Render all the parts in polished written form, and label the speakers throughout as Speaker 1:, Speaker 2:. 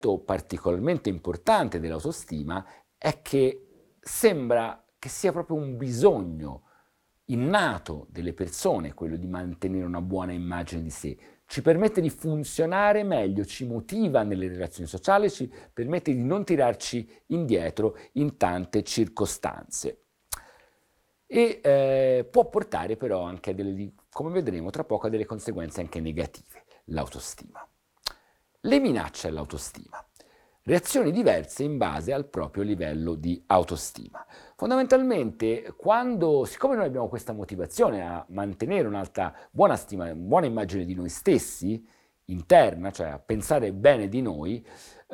Speaker 1: aspetto particolarmente importante dell'autostima è che sembra che sia proprio un bisogno innato delle persone quello di mantenere una buona immagine di sé. Ci permette di funzionare meglio, ci motiva nelle relazioni sociali, ci permette di non tirarci indietro in tante circostanze. E può portare però anche a come vedremo tra poco, a delle conseguenze anche negative, l'autostima. Le minacce all'autostima. Reazioni diverse in base al proprio livello di autostima. Fondamentalmente, siccome noi abbiamo questa motivazione a mantenere un'alta buona stima, buona immagine di noi stessi, interna, cioè a pensare bene di noi,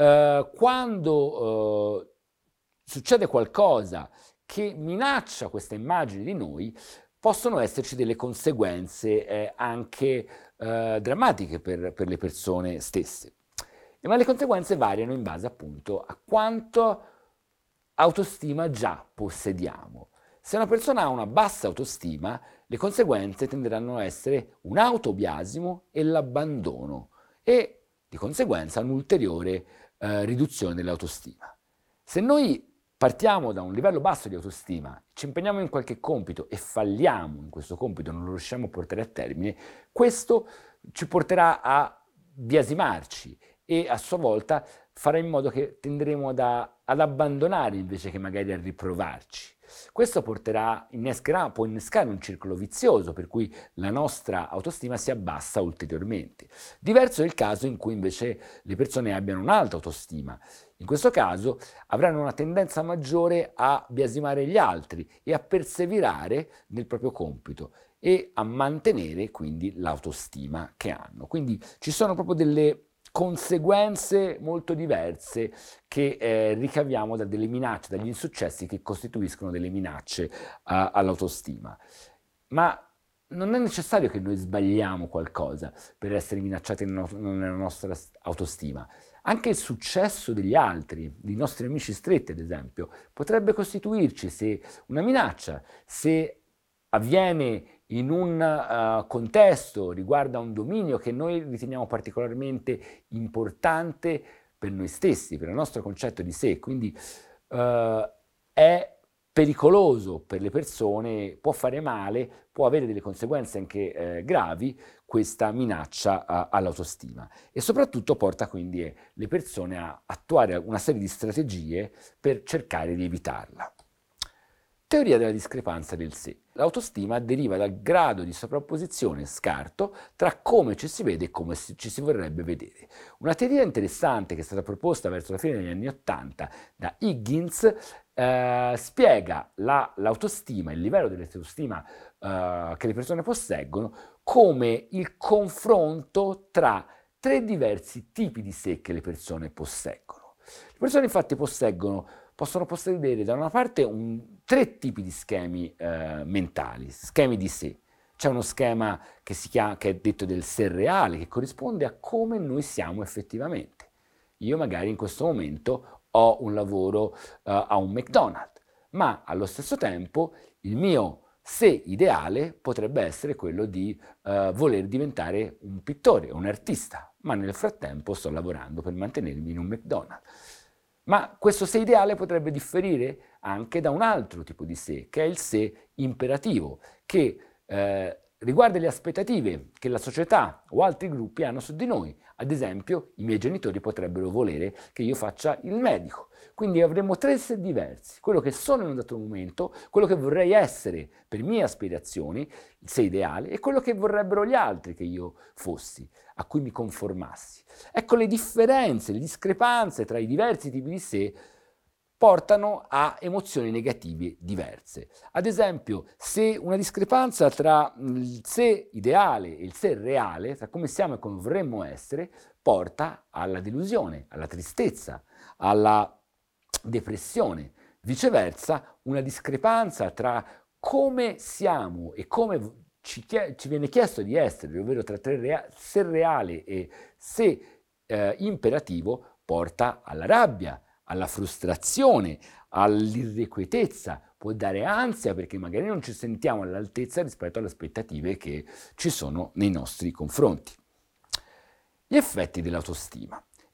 Speaker 1: quando succede qualcosa che minaccia questa immagine di noi, possono esserci delle conseguenze anche drammatiche per le persone stesse. Ma le conseguenze variano in base appunto a quanto autostima già possediamo. Se una persona ha una bassa autostima, le conseguenze tenderanno a essere un autobiasimo e l'abbandono e di conseguenza un'ulteriore riduzione dell'autostima. Se noi partiamo da un livello basso di autostima, ci impegniamo in qualche compito e falliamo in questo compito, non lo riusciamo a portare a termine, questo ci porterà a biasimarci e a sua volta farà in modo che tenderemo ad abbandonare invece che magari a riprovarci. Questo può innescare un circolo vizioso per cui la nostra autostima si abbassa ulteriormente. Diverso è il caso in cui invece le persone abbiano un'alta autostima. In questo caso avranno una tendenza maggiore a biasimare gli altri e a perseverare nel proprio compito e a mantenere quindi l'autostima che hanno. Quindi ci sono proprio delle conseguenze molto diverse che ricaviamo da delle minacce, dagli insuccessi che costituiscono delle minacce all'autostima. Ma non è necessario che noi sbagliamo qualcosa per essere minacciati nella nostra autostima. Anche il successo degli altri, dei nostri amici stretti ad esempio, potrebbe costituirci se una minaccia, se avviene in un contesto, riguarda un dominio che noi riteniamo particolarmente importante per noi stessi, per il nostro concetto di sé, quindi è pericoloso per le persone, può fare male, può avere delle conseguenze anche gravi questa minaccia all'autostima e soprattutto porta quindi le persone a attuare una serie di strategie per cercare di evitarla. Teoria della discrepanza del sé. L'autostima deriva dal grado di sovrapposizione scarto tra come ci si vede e come ci si vorrebbe vedere. Una teoria interessante che è stata proposta verso la fine degli anni '80 da Higgins spiega l'autostima, il livello dell'autostima che le persone posseggono come il confronto tra tre diversi tipi di sé che le persone posseggono. Le persone infatti possono possedere da una parte tre tipi di schemi mentali, schemi di sé. C'è uno schema che è detto del sé reale, che corrisponde a come noi siamo effettivamente. Io magari in questo momento ho un lavoro a un McDonald's, ma allo stesso tempo il mio sé ideale potrebbe essere quello di voler diventare un pittore, un artista, ma nel frattempo sto lavorando per mantenermi in un McDonald's. Ma questo sé ideale potrebbe differire anche da un altro tipo di sé, che è il sé imperativo, che riguarda le aspettative che la società o altri gruppi hanno su di noi. Ad esempio, i miei genitori potrebbero volere che io faccia il medico. Quindi avremo tre sé diversi, quello che sono in un dato momento, quello che vorrei essere per mie aspirazioni, il sé ideale, e quello che vorrebbero gli altri che io fossi, a cui mi conformassi. Ecco, le differenze, le discrepanze tra i diversi tipi di sé portano a emozioni negative diverse. Ad esempio, se una discrepanza tra il sé ideale e il sé reale, tra come siamo e come vorremmo essere, porta alla delusione, alla tristezza, alla depressione. Viceversa, una discrepanza tra come siamo e come ci viene chiesto di essere, ovvero tra sé reale e sé imperativo, porta alla rabbia, alla frustrazione, all'irrequietezza, può dare ansia perché magari non ci sentiamo all'altezza rispetto alle aspettative che ci sono nei nostri confronti. Gli effetti dell'autostima.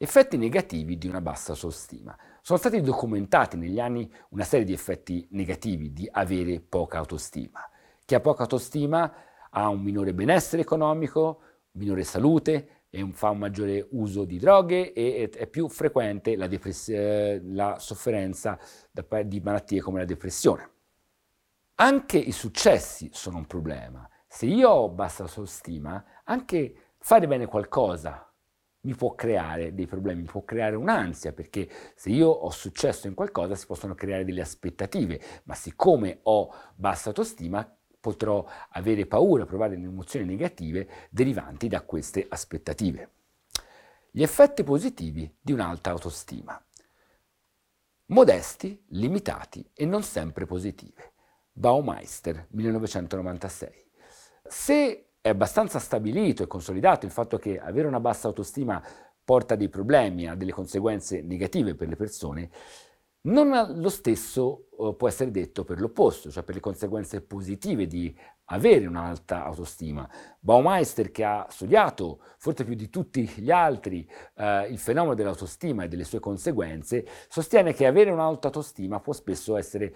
Speaker 1: Effetti negativi di una bassa autostima. Sono stati documentati negli anni una serie di effetti negativi di avere poca autostima. Chi ha poca autostima ha un minore benessere economico, minore salute, fa un maggiore uso di droghe e è più frequente la sofferenza di malattie come la depressione. Anche i successi sono un problema. Se io ho bassa autostima, anche fare bene qualcosa mi può creare dei problemi, mi può creare un'ansia, perché se io ho successo in qualcosa si possono creare delle aspettative, ma siccome ho bassa autostima potrò avere paura, provare delle emozioni negative derivanti da queste aspettative. Gli effetti positivi di un'alta autostima. Modesti, limitati e non sempre positive. Baumeister, 1996. Se è abbastanza stabilito e consolidato il fatto che avere una bassa autostima porta dei problemi, ha delle conseguenze negative per le persone, non lo stesso può essere detto per l'opposto, cioè per le conseguenze positive di avere un'alta autostima. Baumeister, che ha studiato, forse più di tutti gli altri, il fenomeno dell'autostima e delle sue conseguenze, sostiene che avere un'alta autostima può spesso essere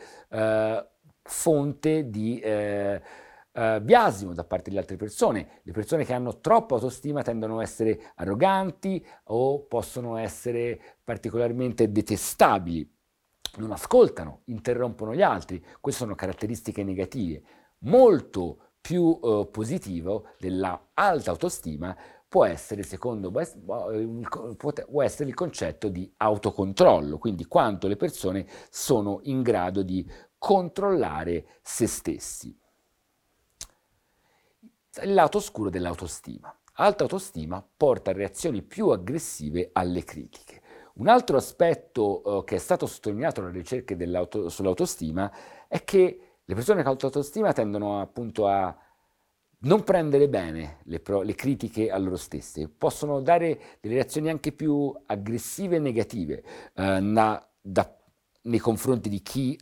Speaker 1: fonte di biasimo da parte delle altre persone. Le persone che hanno troppa autostima tendono a essere arroganti o possono essere particolarmente detestabili, non ascoltano, interrompono gli altri. Queste sono caratteristiche negative. Molto più positivo della alta autostima può essere, secondo può essere il concetto di autocontrollo, quindi quanto le persone sono in grado di controllare se stessi. Il lato oscuro dell'autostima. Alta autostima porta a reazioni più aggressive alle critiche. Un altro aspetto che è stato sottolineato dalle ricerche sull'autostima è che le persone con alta autostima tendono appunto a non prendere bene le critiche a loro stesse, possono dare delle reazioni anche più aggressive e negative nei confronti di chi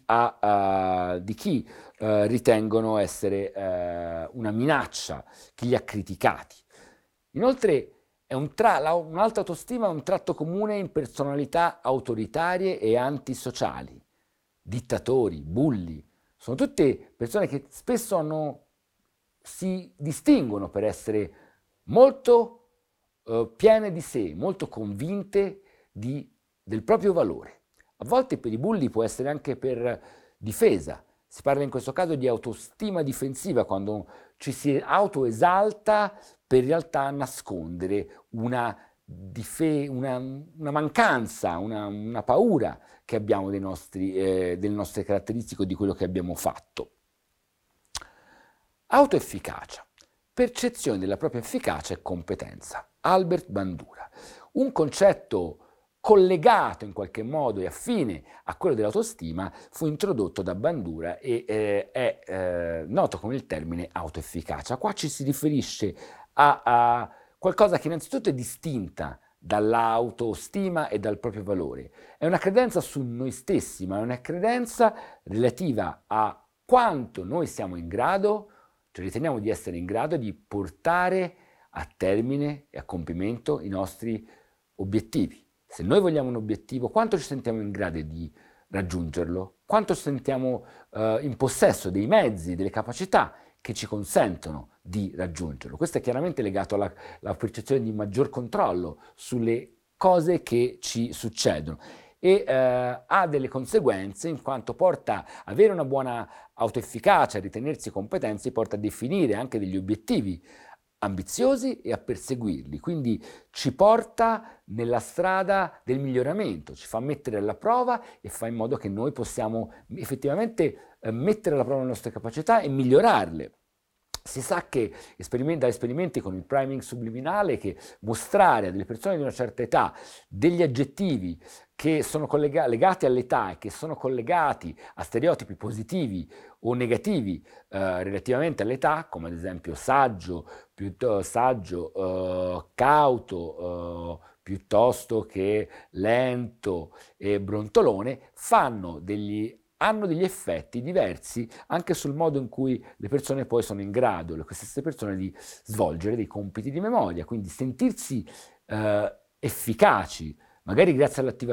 Speaker 1: ritengono essere una minaccia, chi li ha criticati. Inoltre un'alta autostima è un tratto comune in personalità autoritarie e antisociali, dittatori, bulli. Sono tutte persone che spesso si distinguono per essere molto piene di sé, molto convinte del proprio valore. A volte per i bulli può essere anche per difesa. Si parla in questo caso di autostima difensiva, quando ci si autoesalta per in realtà nascondere una mancanza, una paura che abbiamo delle nostre caratteristiche, di quello che abbiamo fatto. Autoefficacia. Percezione della propria efficacia e competenza. Albert Bandura. Un concetto collegato in qualche modo e affine a quello dell'autostima fu introdotto da Bandura e è noto come il termine autoefficacia. Qua ci si riferisce a qualcosa che innanzitutto è distinta dall'autostima e dal proprio valore. È una credenza su noi stessi, ma è una credenza relativa a quanto noi siamo in grado, cioè riteniamo di essere in grado di portare a termine e a compimento i nostri obiettivi. Se noi vogliamo un obiettivo, quanto ci sentiamo in grado di raggiungerlo? Quanto ci sentiamo in possesso dei mezzi, delle capacità che ci consentono di raggiungerlo? Questo è chiaramente legato alla percezione di maggior controllo sulle cose che ci succedono e ha delle conseguenze, in quanto avere una buona autoefficacia, ritenersi competenzi, porta a definire anche degli obiettivi ambiziosi e a perseguirli, quindi ci porta nella strada del miglioramento, ci fa mettere alla prova e fa in modo che noi possiamo effettivamente mettere alla prova le nostre capacità e migliorarle. Si sa che da esperimenti con il priming subliminale che mostrare a delle persone di una certa età degli aggettivi che sono legati all'età e che sono collegati a stereotipi positivi o negativi relativamente all'età, come ad esempio saggio, cauto, piuttosto che lento e brontolone, hanno degli effetti diversi anche sul modo in cui le persone poi sono in grado, queste stesse persone, di svolgere dei compiti di memoria, quindi sentirsi efficaci, magari grazie all'attivazione